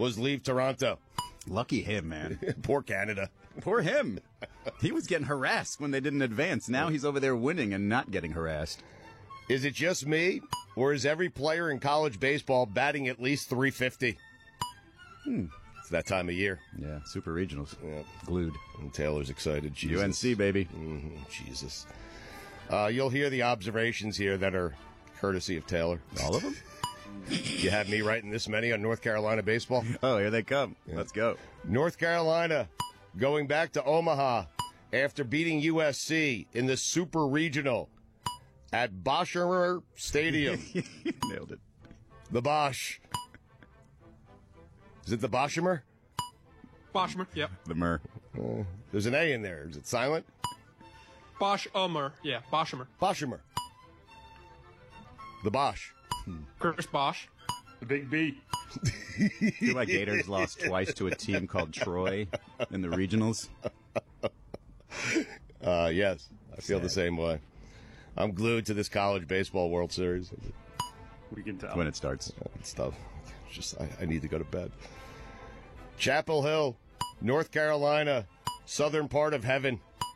was leave Toronto. Lucky him, man. Poor Canada. Poor him. He was getting harassed when they didn't advance. Now he's over there winning and not getting harassed. Is it just me, or is every player in college baseball batting at least 350? It's that time of year. Yeah, super regionals. Yeah. Glued. And Taylor's excited. Jesus. UNC, baby. Jesus. You'll hear the observations here that are courtesy of Taylor. All of them? You have me writing this many on North Carolina baseball? Oh, here they come. Yeah. Let's go. North Carolina going back to Omaha after beating USC in the Super Regional at Boshemer Stadium. Nailed it. The Bosch. Is it the Boshemer? Boshemer, yep. The Mer. There's an A in there. Is it silent? Boshemer, yeah, Boshemer. Boshemer. The Bosch. Chris Bosch. The Big B. feel like Gators lost twice to a team called Troy in the regionals. Yes, I feel the same way. I'm glued to this college baseball World Series. We can tell. When it starts. It's tough. It's just I need to go to bed. Chapel Hill, North Carolina, southern part of heaven.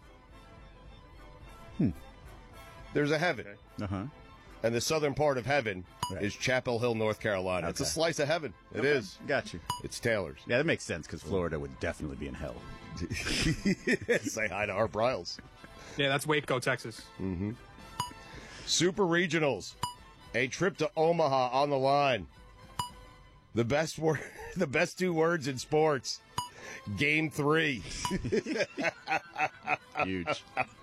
There's a heaven. Uh-huh. And the southern part of heaven is Chapel Hill, North Carolina. Okay. It's a slice of heaven. It is. Got you. It's Taylor's. Yeah, that makes sense because Florida would definitely be in hell. Say hi to Art Briles. Yeah, that's Waco, Texas. Super Regionals. A trip to Omaha on the line. The best the best two words in sports. Game 3. Huge.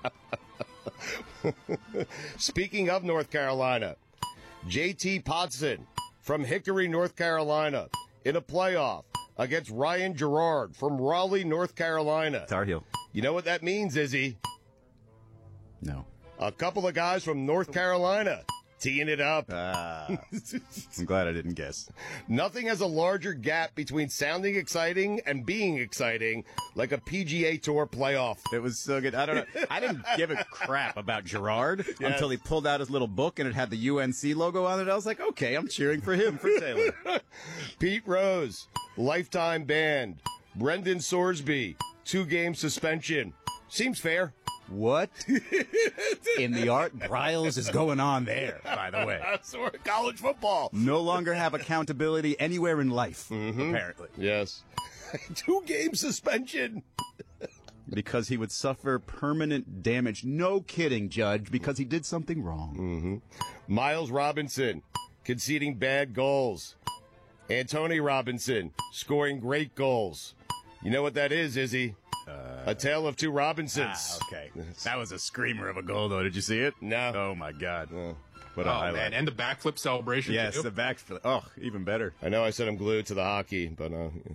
Speaking of North Carolina, J.T. Potson from Hickory, North Carolina, in a playoff against Ryan Gerard from Raleigh, North Carolina. Tar Heel. You know what that means, Izzy? No. A couple of guys from North Carolina teeing it up. I'm glad I didn't guess. Nothing has a larger gap between sounding exciting and being exciting like a PGA Tour playoff. It was so good. I don't know. I didn't give a crap about Gerard until he pulled out his little book and it had the UNC logo on it. I was like, okay, I'm cheering for him, for Taylor. Pete Rose, lifetime ban. Brendan Sorsby, 2-game suspension. Seems fair. What in the Art Briles is going on there, by the way? That's college football. No longer have accountability anywhere in life, apparently. Yes. 2-game suspension. Because he would suffer permanent damage. No kidding, Judge, because he did something wrong. Miles Robinson, conceding bad goals. Anthony Robinson, scoring great goals. You know what that is, Izzy? A tale of two Robinsons. Okay. That was a screamer of a goal, though. Did you see it? No. Oh, my God. What a Oh, highlight. man, and the backflip celebration, Yes, too. the backflip. Oh, even better. I know I said I'm glued to the hockey, but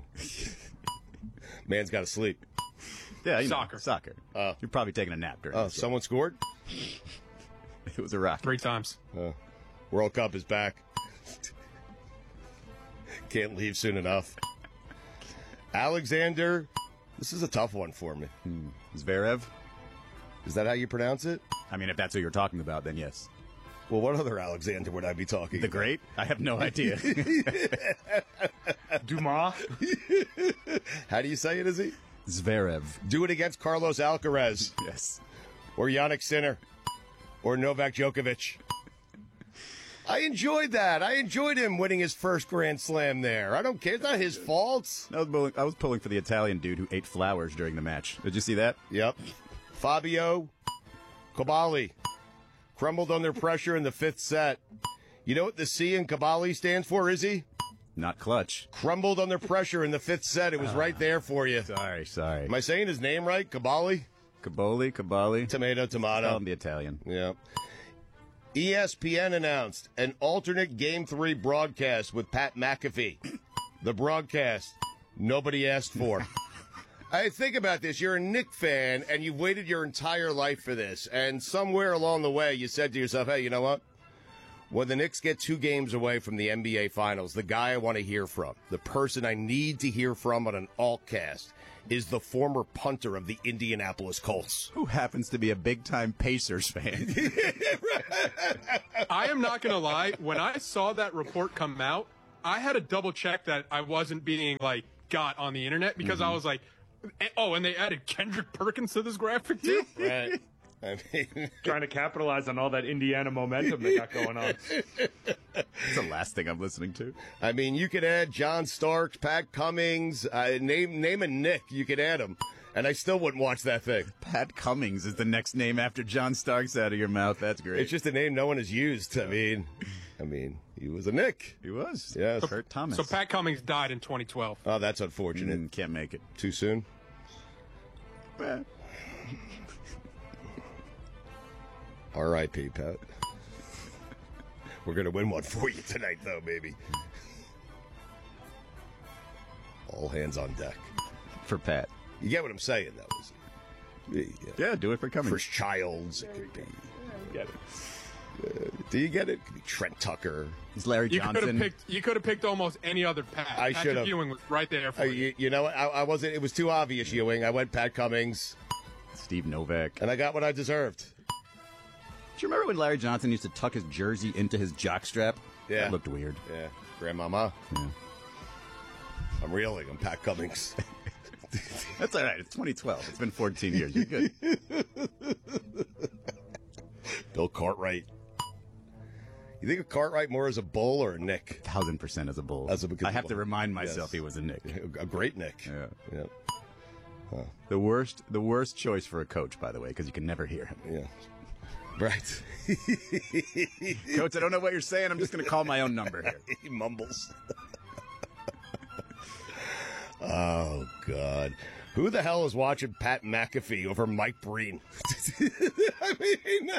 man's got to sleep. Yeah, you know, Soccer. Soccer. You're probably taking a nap during Oh, this game. someone scored? It was a rock. 3 times. World Cup is back. Can't leave soon enough. Alexander, this is a tough one for me. Zverev? Is that how you pronounce it? I mean, if that's what you're talking about, then yes. Well, what other Alexander would I be talking The about? Great? I have no idea. Dumas. How do you say it, Izzy? Zverev. Do it against Carlos Alcaraz Yes. or Yannick Sinner or Novak Djokovic. I enjoyed that. I enjoyed him winning his first Grand Slam there. I don't care. It's not his fault. I was pulling for the Italian dude who ate flowers during the match. Did you see that? Yep. Fabio Cabali crumbled under pressure in the 5th set. You know what the C in Cabali stands for, Izzy? Not clutch. Crumbled under pressure in the 5th set. It was right there for you. Sorry. Am I saying his name right? Cabali? Cabali. Tomato. Call him the Italian. Yeah. ESPN announced an alternate Game 3 broadcast with Pat McAfee. The broadcast nobody asked for. I think about this. You're a Knick fan, and you've waited your entire life for this. And somewhere along the way, you said to yourself, hey, you know what? When the Knicks get 2 games away from the NBA Finals, the guy I want to hear from, the person I need to hear from on an altcast, is the former punter of the Indianapolis Colts. Who happens to be a big-time Pacers fan. I am not going to lie. When I saw that report come out, I had to double check that I wasn't being like got on the internet because I was like, oh, and they added Kendrick Perkins to this graphic too. Right. I mean, Trying to capitalize on all that Indiana momentum they got going on. It's the last thing I'm listening to. I mean, you could add John Starks, Pat Cummings, name a Nick. You could add him, and I still wouldn't watch that thing. Pat Cummings is the next name after John Starks out of your mouth. That's great. It's just a name no one has used. I mean, he was a Nick. He was. Yes. Kurt Thomas. So Pat Cummings died in 2012. Oh, that's unfortunate. Can't make it. Too soon. Eh. R.I.P. Pat. We're going to win one for you tonight, though, baby. All hands on deck. For Pat. You get what I'm saying, though. Yeah, do it for Cummings. For Childs, it could be. Get it. Do you get it? It could be Trent Tucker. It's Larry Johnson. You could have picked almost any other Pat. I should have. Patrick Ewing was right there for you. You know what? I wasn't. It was too obvious, Ewing. I went Pat Cummings, Steve Novak. and I got what I deserved. Do you remember when Larry Johnson used to tuck his jersey into his jockstrap? Yeah. That looked weird. Yeah, Grandmama. Yeah. I'm reeling. I'm Pat Cummings. That's all right. It's 2012. It's been 14 years. You're good. Bill Cartwright. You think of Cartwright more as a bull or a Nick? 1000% as a bull. I have to remind myself he was a Nick. A great Nick. Yeah. Yeah. The worst choice for a coach, by the way, because you can never hear him. Yeah. Right. Coach, I don't know what you're saying. I'm just going to call my own number here. He mumbles. Oh, God. Who the hell is watching Pat McAfee over Mike Breen? I mean,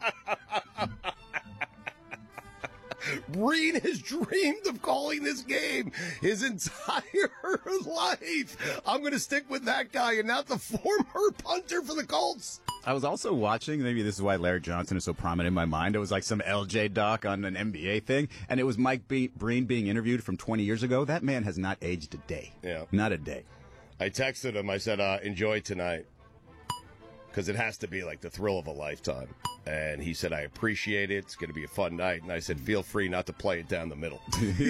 Breen has dreamed of calling this game his entire life. I'm going to stick with that guy and not the former punter for the Colts. I was also watching, maybe this is why Larry Johnson is so prominent in my mind. It was like some LJ doc on an NBA thing, and it was Mike Breen being interviewed from 20 years ago. That man has not aged a day. Yeah. Not a day. I texted him. I said, enjoy tonight. Because it has to be like the thrill of a lifetime. And he said, I appreciate it. It's going to be a fun night. And I said, feel free not to play it down the middle.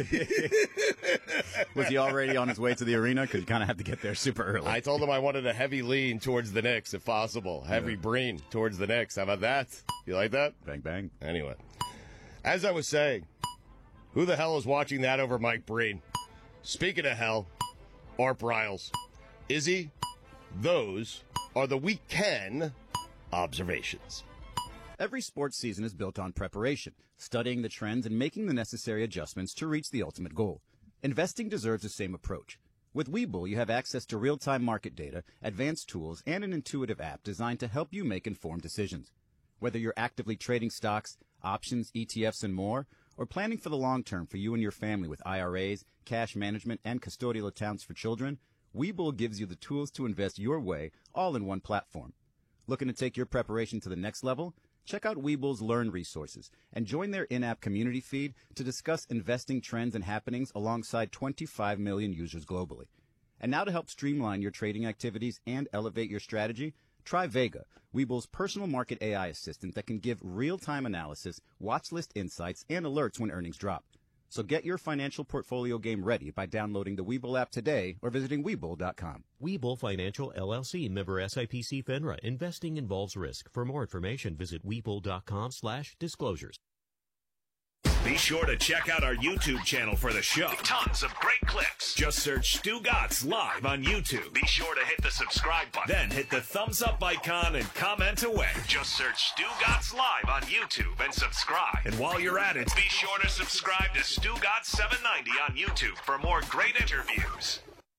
Was he already on his way to the arena? Because you kind of have to get there super early. I told him I wanted a heavy lean towards the Knicks, if possible. Heavy Breen towards the Knicks. How about that? You like that? Bang, bang. Anyway, as I was saying, who the hell is watching that over Mike Breen? Speaking of hell, Art Briles. Izzy, those are the weekend observations. Every sports season is built on preparation, studying the trends and making the necessary adjustments to reach the ultimate goal. Investing deserves the same approach. With Webull, you have access to real-time market data, advanced tools, and an intuitive app designed to help you make informed decisions. Whether you're actively trading stocks, options, ETFs, and more, or planning for the long term for you and your family with IRAs, cash management, and custodial accounts for children, Webull gives you the tools to invest your way, all in one platform. Looking to take your preparation to the next level? Check out Webull's Learn resources and join their in-app community feed to discuss investing trends and happenings alongside 25 million users globally. And now to help streamline your trading activities and elevate your strategy, try Vega, Webull's personal market AI assistant that can give real-time analysis, watch list insights, and alerts when earnings drop. So get your financial portfolio game ready by downloading the Webull app today or visiting Webull.com. Webull Financial LLC, member SIPC FINRA. Investing involves risk. For more information, visit Webull.com/disclosures. Be sure to check out our YouTube channel for the show. Tons of great clips. Just search Stu Gatz Live on YouTube. Be sure to hit the subscribe button. Then hit the thumbs up icon and comment away. Just search Stu Gatz Live on YouTube and subscribe. And while you're at it, be sure to subscribe to Stu Gatz 790 on YouTube for more great interviews.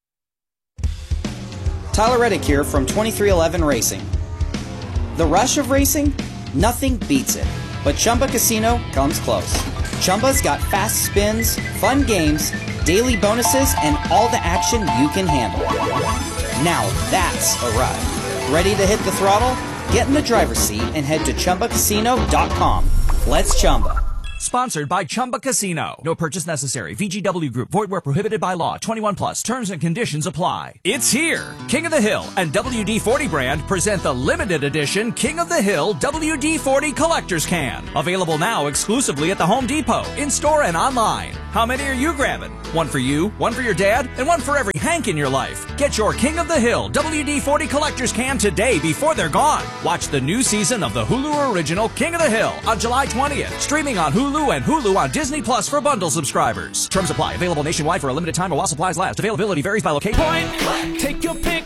Tyler Reddick here from 2311 Racing. The rush of racing? Nothing beats it. But Chumba Casino comes close. Chumba's got fast spins, fun games, daily bonuses, and all the action you can handle. Now that's a ride. Ready to hit the throttle? Get in the driver's seat and head to ChumbaCasino.com. Let's Chumba. Sponsored by Chumba Casino. No purchase necessary. VGW Group. Void where prohibited by law. 21 plus. Terms and conditions apply. It's here. King of the Hill and WD-40 brand present the limited edition King of the Hill WD-40 Collector's Can. Available now exclusively at the Home Depot, in-store and online. How many are you grabbing? One for you, one for your dad, and one for every Hank in your life. Get your King of the Hill WD-40 Collector's Can today before they're gone. Watch the new season of the Hulu original King of the Hill on July 20th. Streaming on Hulu and Hulu on Disney Plus for bundle subscribers. Terms apply. Available nationwide for a limited time while supplies last. Availability varies by location. Point click. Take your pick.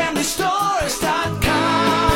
GreenFamilyStores.com.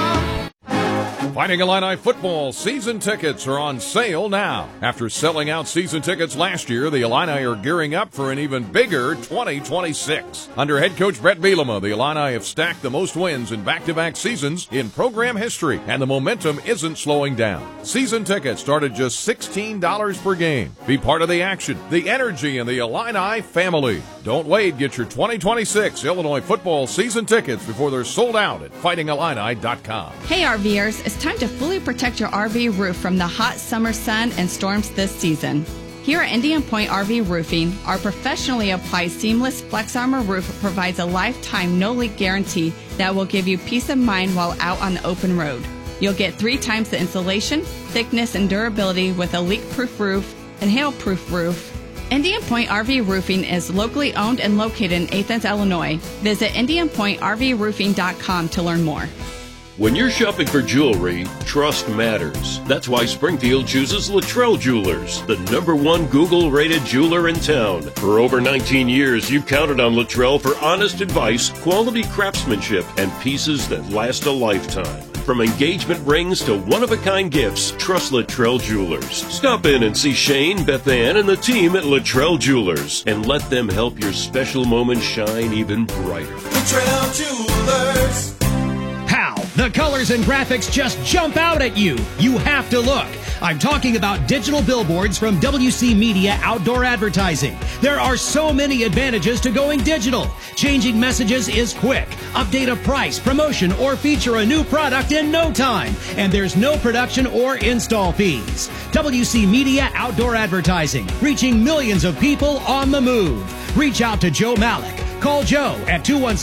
Fighting Illini football season tickets are on sale now. After selling out season tickets last year, the Illini are gearing up for an even bigger 2026. Under head coach Brett Bielema, the Illini have stacked the most wins in back-to-back seasons in program history, and the momentum isn't slowing down. Season tickets start at just $16 per game. Be part of the action, the energy, and the Illini family. Don't wait. Get your 2026 Illinois football season tickets before they're sold out at fightingillini.com. Hey RVers, it's time to fully protect your RV roof from the hot summer sun and storms this season. Here at Indian Point RV Roofing, our professionally applied seamless Flex Armor roof provides a lifetime no-leak guarantee that will give you peace of mind while out on the open road. You'll get 3 times the insulation, thickness, and durability with a leak-proof roof and hail-proof roof. Indian Point RV Roofing is locally owned and located in Athens, Illinois. Visit IndianPointRVRoofing.com to learn more. When you're shopping for jewelry, trust matters. That's why Springfield chooses Luttrell Jewelers, the #1 Google-rated jeweler in town. For over 19 years, you've counted on Luttrell for honest advice, quality craftsmanship, and pieces that last a lifetime. From engagement rings to one-of-a-kind gifts, trust Luttrell Jewelers. Stop in and see Shane, Beth Ann, and the team at Luttrell Jewelers, and let them help your special moment shine even brighter. Luttrell Jewelers. How? The colors and graphics just jump out at you. You have to look. I'm talking about digital billboards from WC Media Outdoor Advertising. There are so many advantages to going digital. Changing messages is quick. Update a price, promotion, or feature a new product in no time. And there's no production or install fees. WC Media Outdoor Advertising, reaching millions of people on the move. Reach out to Joe Malik. Call Joe at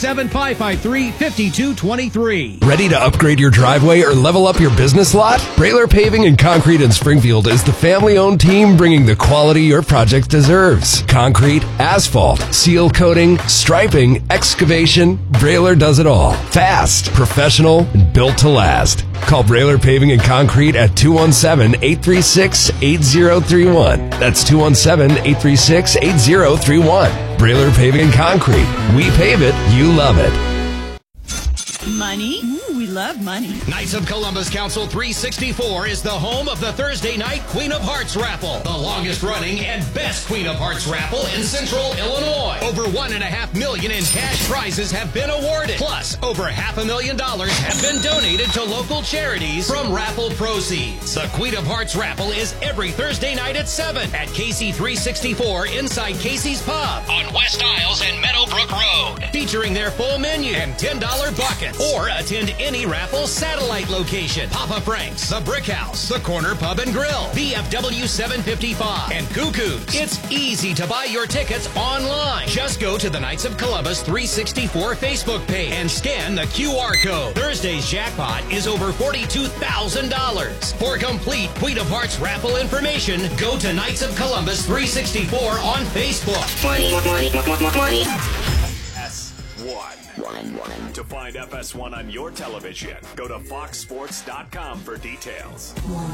217-553-5223. Ready to upgrade your driveway or level up your business lot? Brailer Paving and Concrete in Springfield is the family-owned team bringing the quality your project deserves. Concrete, asphalt, seal coating, striping, excavation. Brailer does it all. Fast, professional, and built to last. Call Brailer Paving and Concrete at 217-836-8031. That's 217-836-8031. Brailer Paving and Concrete. We pave it, you love it. Money? Ooh, we love money. Knights of Columbus Council 364 is the home of the Thursday night Queen of Hearts raffle, the longest running and best Queen of Hearts raffle in Central Illinois. Over $1.5 million in cash prizes have been awarded. Plus, over $500,000 have been donated to local charities from raffle proceeds. The Queen of Hearts raffle is every Thursday night at 7 at KC 364 inside Casey's Pub on West Isles and Meadowbrook Road, featuring their full menu and $10 buckets. Or attend any raffle satellite location. Papa Frank's, the Brick House, the Corner Pub and Grill, VFW 755, and Cuckoo's. It's easy to buy your tickets online. Just go to the Knights of Columbus 364 Facebook page and scan the QR code. Thursday's jackpot is over $42,000. For complete Queen of Hearts raffle information, go to Knights of Columbus 364 on Facebook. FS1. To find FS1 on your television, go to foxsports.com for details.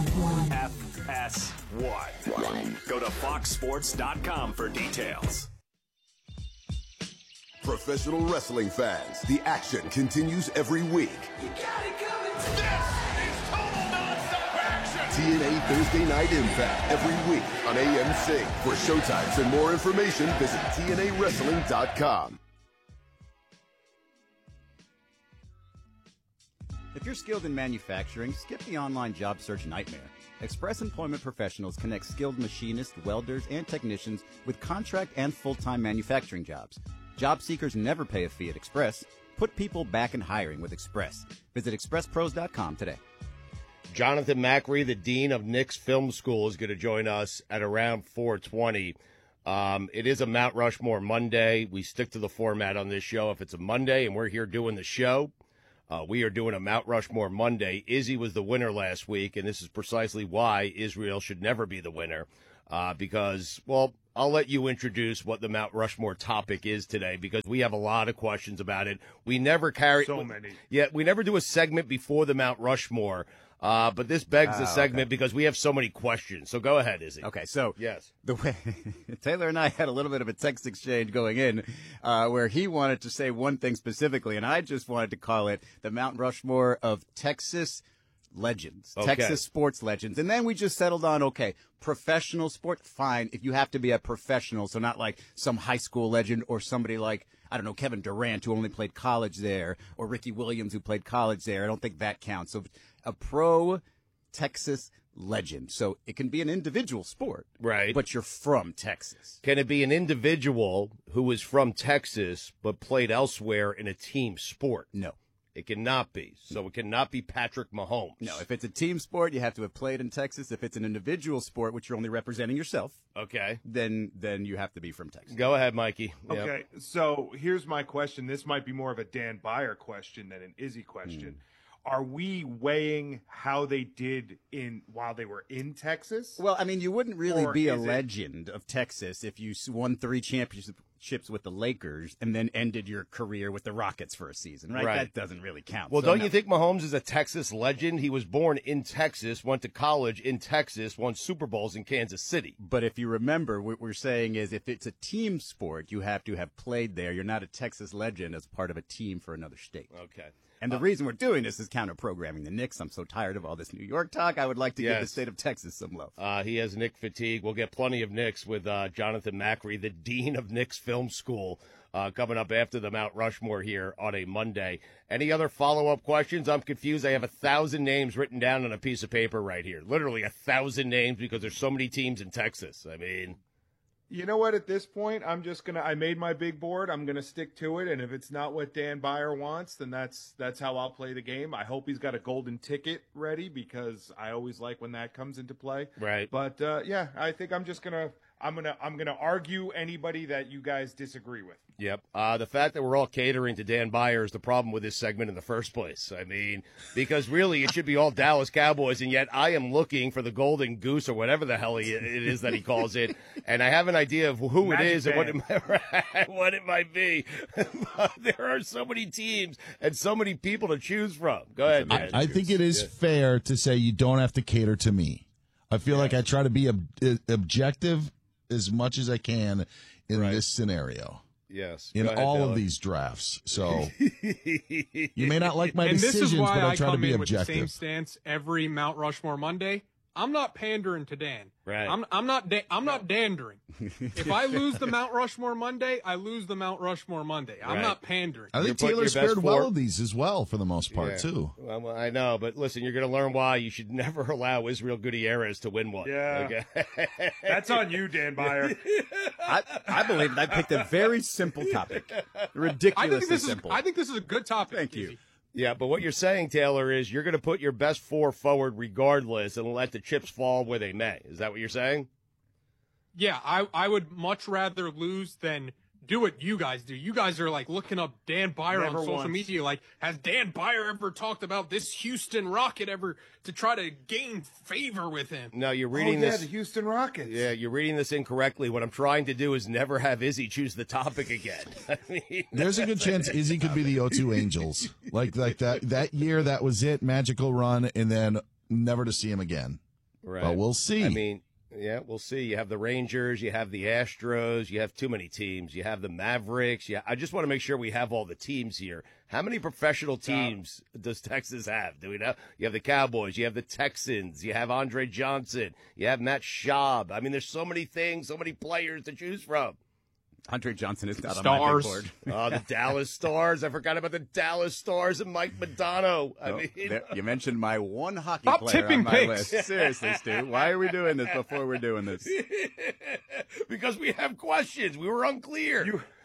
FS1. Go to foxsports.com for details. Professional wrestling fans, the action continues every week. You got it coming. This is total non-stop action. TNA Thursday Night Impact every week on AMC. For showtimes and more information, visit TNAWrestling.com. If you're skilled in manufacturing, skip the online job search nightmare. Express Employment Professionals connects skilled machinists, welders, and technicians with contract and full-time manufacturing jobs. Job seekers never pay a fee at Express. Put people back in hiring with Express. Visit expresspros.com today. Jonathan Macri, the dean of Knicks Film School, is going to join us at around 4:20. It is a Mount Rushmore Monday. We stick to the format on this show. If it's a Monday and we're here doing the show, we are doing a Mount Rushmore Monday. Izzy was the winner last week, and this is precisely why Israel should never be the winner. Because, well, I'll let you introduce what the Mount Rushmore topic is today, because we have a lot of questions about it. We never carry so many. Yeah, we never do a segment before the Mount Rushmore. But this begs the segment because we have so many questions. So go ahead, Izzy. Okay, so yes, the way Taylor and I had a little bit of a text exchange going in, where he wanted to say one thing specifically, and I just wanted to call it the Mount Rushmore of Texas legends, Okay. Texas sports legends. And then we just settled on, okay, professional sport, fine, if you have to be a professional, so not like some high school legend or somebody like, I don't know, Kevin Durant, who only played college there, or Ricky Williams, who played college there. I don't think that counts. So a pro Texas legend. So it can be an individual sport, right? But you're from Texas. Can it be an individual who is from Texas but played elsewhere in a team sport? No. It cannot be. So it cannot be Patrick Mahomes. No, if it's a team sport, you have to have played in Texas. If it's an individual sport, which you're only representing yourself, okay, then you have to be from Texas. Go ahead, Mikey. Okay, so here's my question. This might be more of a Dan Beyer question than an Izzy question. Are we weighing how they did while they were in Texas? Well, I mean, you wouldn't really Or be a is it- legend of Texas if you won 3 championships with the Lakers and then ended your career with the Rockets for a season, right? Right. That doesn't really count. Well, So don't no. you think Mahomes is a Texas legend? He was born in Texas, went to college in Texas, won Super Bowls in Kansas City. But if you remember, what we're saying is if it's a team sport, you have to have played there. You're not a Texas legend as part of a team for another state. Okay. And the reason we're doing this is counter-programming the Knicks. I'm so tired of all this New York talk. I would like to give the Yes. state of Texas some love. He has Nick fatigue. We'll get plenty of Knicks with Jonathan Macri, the dean of Knicks Film School, coming up after the Mount Rushmore here on a Monday. Any other follow-up questions? I'm confused. I have 1,000 names written down on a piece of paper right here. Literally 1,000 names because there's so many teams in Texas. I mean... You know what? At this point, I made my big board. I'm gonna stick to it. And if it's not what Dan Beyer wants, then that's how I'll play the game. I hope he's got a golden ticket ready because I always like when that comes into play. Right. But yeah, I think I'm gonna argue anybody that you guys disagree with. Yep. The fact that we're all catering to Dan Beyer is the problem with this segment in the first place. I mean, because really it should be all Dallas Cowboys, and yet I am looking for the golden goose or whatever the hell it is that he calls it, and I have an idea of who Magic it is and band. what it might be. But there are so many teams and so many people to choose from. Go ahead, man. I think it is fair to say you don't have to cater to me. I feel like I try to be objective as much as I can in this scenario. Yes. In Go ahead, all Taylor. of these drafts. So you may not like my and decisions, this is why but I I try to come be in with the same objective. stance every Mount Rushmore Monday. I'm not pandering to Dan. Right. I'm not dandering. If I lose the Mount Rushmore Monday, I lose the Mount Rushmore Monday. I'm Right. not pandering. I think You're putting Taylor your best spared well four- of these as well for the most part, Yeah. too. Well, I know, but listen, you're going to learn why you should never allow Israel Gutierrez to win one. Yeah. Okay? That's on you, Dan Beyer. I believe I picked a very simple topic. Ridiculously simple. I think this is a good topic. Thank you. Izzy. Yeah, but what you're saying, Taylor, is you're going to put your best 4 forward regardless and let the chips fall where they may. Is that what you're saying? Yeah, I would much rather lose than do what you guys do. You guys are like looking up Dan Beyer Never on social once. media. Like, has Dan Beyer ever talked about this Houston Rocket ever to try to gain favor with him? No, you're reading this. the Houston Rockets. Yeah, you're reading this incorrectly. What I'm trying to do is never have Izzy choose the topic again. I mean, There's a good chance Izzy could be the O2 Angels. Like that year, that was it, magical run, and then never to see him again. Right. But we'll see. I mean, yeah, we'll see. You have the Rangers, you have the Astros, you have too many teams. You have the Mavericks. Yeah, I just want to make sure we have all the teams here. How many professional teams does Texas have? Do we know? You have the Cowboys, you have the Texans, you have Andre Johnson, you have Matt Schaub. I mean, there's so many things, so many players to choose from. Andre Johnson is not on my big board. The Dallas Stars. I forgot about the Dallas Stars and Mike Modano. I mean, You mentioned my one hockey Stop player tipping on my picks. list. Seriously, Stu, why are we doing this before we're doing this? because we have questions. We were unclear.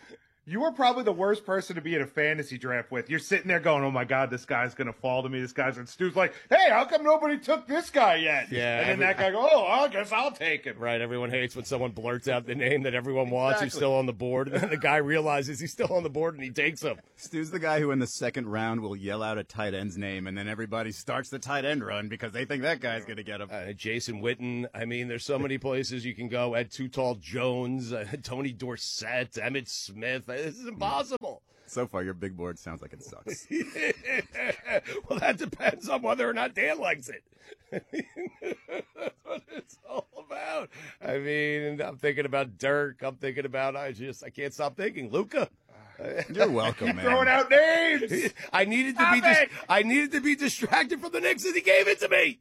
You are probably the worst person to be in a fantasy draft with. You're sitting there going, oh my God, this guy's going to fall to me. This guy's, and Stu's like, hey, how come nobody took this guy yet? Yeah. And then that guy goes, oh, I guess I'll take him. Right. Everyone hates when someone blurts out the name that everyone wants who's still on the board. And then the guy realizes he's still on the board and he takes him. Stu's the guy who in the second round will yell out a tight end's name, and then everybody starts the tight end run because they think that guy's going to get him. Jason Witten. I mean, there's so many places you can go. Ed Too Tall Jones, Tony Dorsett, Emmitt Smith. This is impossible. So far, your big board sounds like it sucks. Well, that depends on whether or not Dan likes it. That's what it's all about. I mean, I'm thinking about Dirk. I'm thinking about, I can't stop thinking. Luka. You're welcome, man. Throwing out names. I needed to be distracted from the Knicks, and he gave it to me.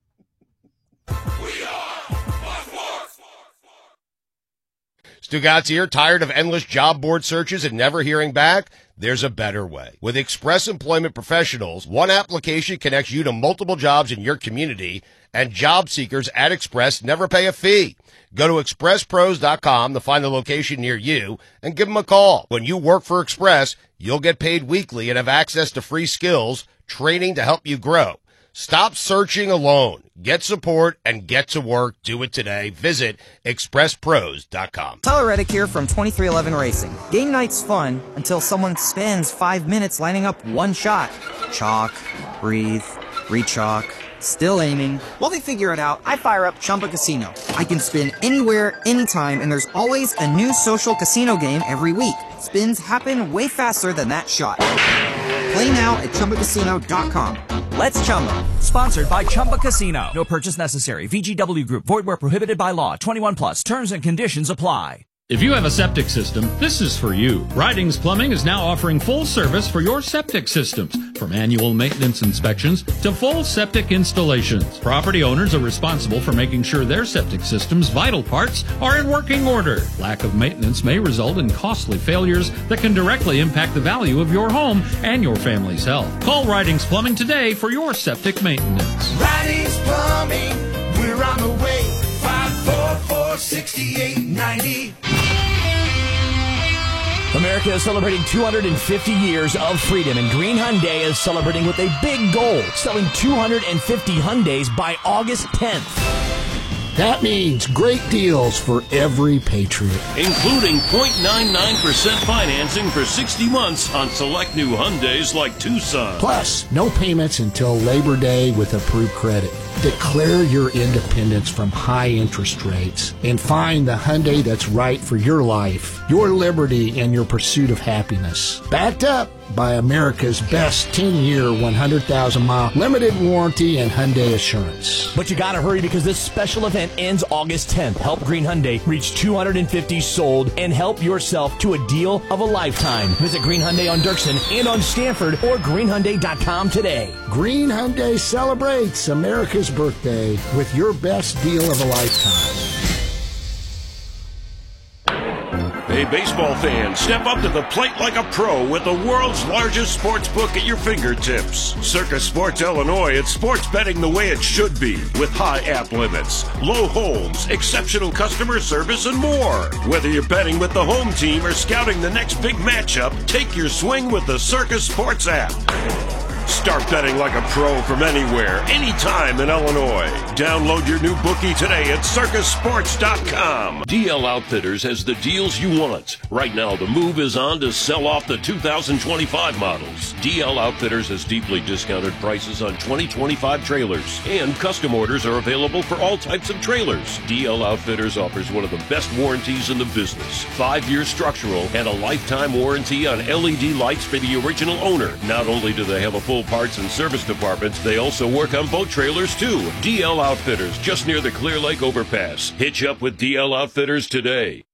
We are Sports. Stugatz here. Tired of endless job board searches and never hearing back? There's a better way. With Express Employment Professionals, one application connects you to multiple jobs in your community, and job seekers at Express never pay a fee. Go to expresspros.com to find the location near you and give them a call. When you work for Express, you'll get paid weekly and have access to free skills, training to help you grow. Stop searching alone. Get support and get to work. Do it today. Visit expresspros.com. Tyler Reddick here from 2311 Racing. Game night's fun until someone spends 5 minutes lining up one shot. Chalk, breathe, re-chalk, still aiming. While they figure it out, I fire up Chumba Casino. I can spin anywhere, anytime, and there's always a new social casino game every week. Spins happen way faster than that shot. Play now at ChumbaCasino.com. Let's Chumba. Sponsored by Chumba Casino. No purchase necessary. VGW Group. Void where prohibited by law. 21 plus. Terms and conditions apply. If you have a septic system, this is for you. Ridings Plumbing is now offering full service for your septic systems, from annual maintenance inspections to full septic installations. Property owners are responsible for making sure their septic system's vital parts are in working order. Lack of maintenance may result in costly failures that can directly impact the value of your home and your family's health. Call Ridings Plumbing today for your septic maintenance. Ridings Plumbing, we're on the way. 544-6890. America is celebrating 250 years of freedom, and Green Hyundai is celebrating with a big goal, selling 250 Hyundais by August 10th. That means great deals for every patriot. Including 0.99% financing for 60 months on select new Hyundais like Tucson. Plus, no payments until Labor Day with approved credit. Declare your independence from high interest rates and find the Hyundai that's right for your life, your liberty, and your pursuit of happiness. Backed up by America's best 10-year, 100,000-mile limited warranty and Hyundai Assurance. But you gotta hurry because this special event ends August 10th. Help Green Hyundai reach 250 sold and help yourself to a deal of a lifetime. Visit Green Hyundai on Dirksen and on Stanford or greenhyundai.com today. Green Hyundai celebrates America's birthday with your best deal of a lifetime. Hey, baseball fans, step up to the plate like a pro with the world's largest sports book at your fingertips. Circus Sports Illinois, it's sports betting the way it should be, with high app limits, low holds, exceptional customer service, and more. Whether you're betting with the home team or scouting the next big matchup, take your swing with the Circus Sports app. Start betting like a pro from anywhere, anytime in Illinois. Download your new bookie today at circusports.com. DL Outfitters has the deals you want. Right now, the move is on to sell off the 2025 models. DL Outfitters has deeply discounted prices on 2025 trailers, and custom orders are available for all types of trailers. DL Outfitters offers one of the best warranties in the business. 5-year structural and a lifetime warranty on LED lights for the original owner. Not only do they have a full parts and service departments, they also work on boat trailers too. DL Outfitters, just near the Clear Lake overpass. Hitch up with DL Outfitters today.